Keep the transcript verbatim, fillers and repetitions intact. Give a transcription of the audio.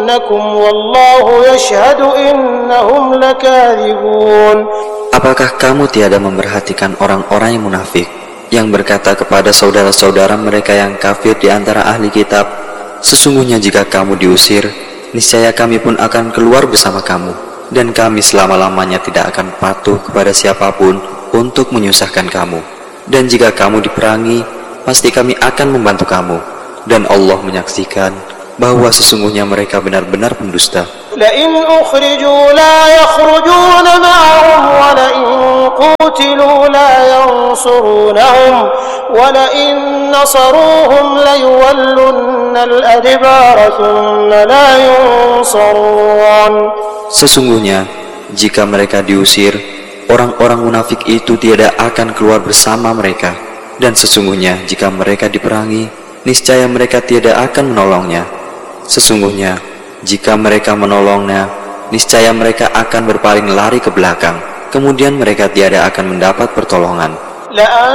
ليكيدنكم والله يشهد إنهم لكاذبون. Apakah kamu tiada memperhatikan orang-orang yang munafik yang berkata kepada saudara-saudara mereka yang kafir di antara ahli kitab, sesungguhnya jika kamu diusir, niscaya kami pun akan keluar bersama kamu, dan kami selama-lamanya tidak akan patuh kepada siapapun untuk menyusahkan kamu. Dan jika kamu diperangi, pasti kami akan membantu kamu, dan Allah menyaksikan bahwa sesungguhnya mereka benar-benar pendusta. لئن أخرجوا لا يخرجون معهم ولئن قتلوا لا ينصرونهم ولئن نصروهم ليولن الأدبار ثم لا ينصرون. Sesungguhnya jika mereka diusir, orang-orang munafik itu tiada akan keluar bersama mereka, dan sesungguhnya jika mereka diperangi, niscaya mereka tiada akan menolongnya. Sesungguhnya jika mereka menolongnya, niscaya mereka akan berpaling lari ke belakang, kemudian mereka tiada akan mendapat pertolongan.